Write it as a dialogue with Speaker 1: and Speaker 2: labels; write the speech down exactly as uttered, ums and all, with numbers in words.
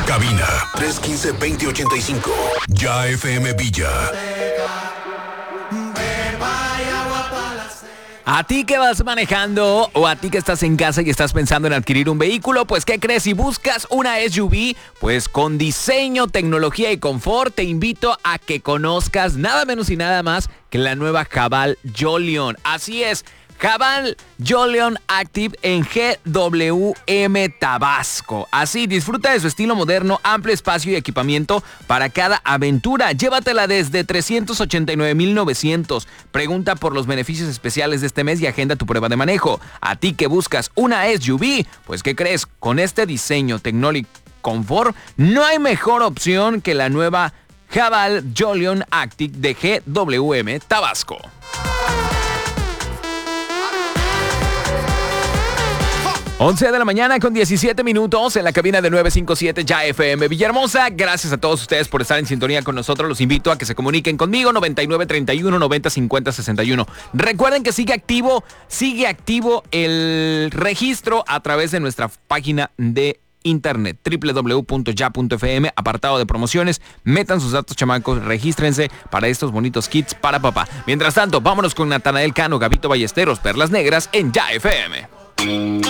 Speaker 1: Cabina tres uno cinco, dos cero ocho cinco. Ya F M Villa.
Speaker 2: A ti que vas manejando o a ti que estás en casa y estás pensando en adquirir un vehículo, pues ¿qué crees? Si buscas una S U V, pues con diseño, tecnología y confort, te invito a que conozcas nada menos y nada más que la nueva Haval Jolion. Así es, Haval Jolion Active en G W M Tabasco. Así, disfruta de su estilo moderno, amplio espacio y equipamiento para cada aventura. Llévatela desde trescientos ochenta y nueve mil novecientos. Pregunta por los beneficios especiales de este mes y agenda tu prueba de manejo. A ti que buscas una S U V, pues ¿qué crees? Con este diseño, tecnológico, confort, no hay mejor opción que la nueva Haval Jolion Active de G W M Tabasco. once de la mañana con diecisiete minutos en la cabina de nueve cinco siete Ya F M Villahermosa. Gracias a todos ustedes por estar en sintonía con nosotros. Los invito a que se comuniquen conmigo noventa y nueve treinta y uno noventa cincuenta sesenta y uno. Recuerden que sigue activo, sigue activo el registro a través de nuestra página de internet doble u doble u doble u punto ya punto f m, apartado de promociones. Metan sus datos, chamacos, regístrense para estos bonitos kits para papá. Mientras tanto, vámonos con Natanael Cano, Gabito Ballesteros, Perlas Negras en Ya F M.